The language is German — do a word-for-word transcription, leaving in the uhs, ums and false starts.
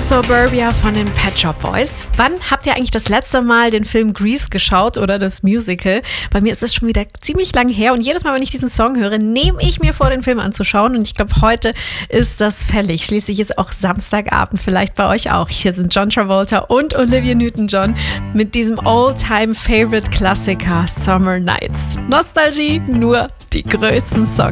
Suburbia von den Pet Shop Boys. Wann habt ihr eigentlich das letzte Mal den Film Grease geschaut oder das Musical? Bei mir ist es schon wieder ziemlich lang her und jedes Mal, wenn ich diesen Song höre, nehme ich mir vor, den Film anzuschauen und ich glaube, heute ist das fällig. Schließlich ist auch Samstagabend, vielleicht bei euch auch. Hier sind John Travolta und Olivia Newton-John mit diesem All-Time-Favorite-Klassiker Summer Nights. Nostalgie, nur die größten Songs.